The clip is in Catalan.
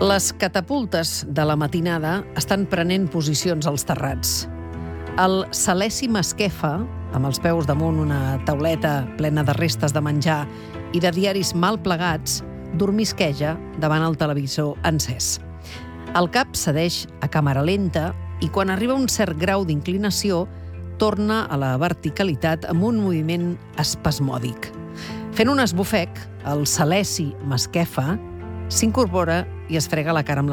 Les catapultes de la matinada estan prenent posicions als terrats. El Salesi Masquefa, amb els peus damunt una tauleta plena de restes de menjar i de diaris mal plegats, dormisqueja davant el televisor encès. El cap cedeix a càmera lenta i quan arriba a un cert grau d'inclinació torna a la verticalitat amb un moviment espasmòdic. Fent un esbufec, el Salesi Masquefa s'incorpora i es frega la cara amb